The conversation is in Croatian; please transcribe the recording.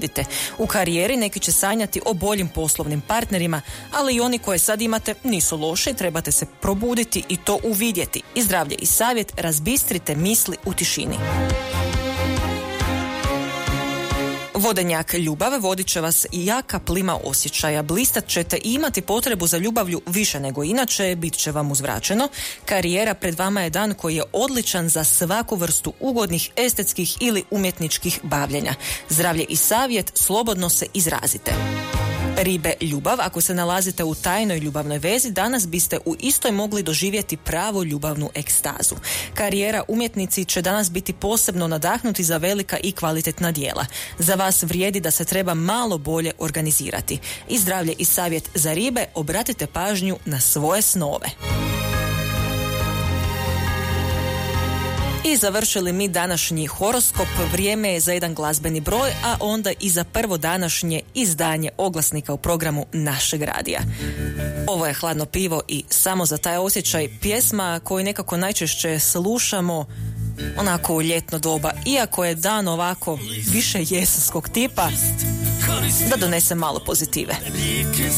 iskoristite. U karijeri neki će sanjati o boljim poslovnim partnerima, ali i oni koje sad imate nisu loše, trebate se probuditi i to uvidjeti. I zdravlje i savjet, razbistrite misli u tišini. Vodenjak ljubav vodit će vas i jaka plima osjećaja. Blistat ćete i imati potrebu za ljubavlju više nego inače, bit će vam uzvraćeno. Karijera pred vama je dan koji je odličan za svaku vrstu ugodnih, estetskih ili umjetničkih bavljenja. Zdravlje i savjet, slobodno se izrazite. Ribe ljubav, ako se nalazite u tajnoj ljubavnoj vezi, danas biste u istoj mogli doživjeti pravu ljubavnu ekstazu. Karijera umjetnici će danas biti posebno nadahnuti za velika i kvalitetna djela. Za vas vrijedi da se treba malo bolje organizirati. I zdravlje i savjet za ribe, obratite pažnju na svoje snove. I završili mi današnji horoskop, vrijeme je za jedan glazbeni broj, a onda i za prvo današnje izdanje oglasnika u programu našeg radija. Ovo je Hladno pivo i Samo za taj osjećaj, pjesma koju nekako najčešće slušamo onako u ljetno doba, iako je dan ovako više jesenskog tipa, da donese malo pozitive.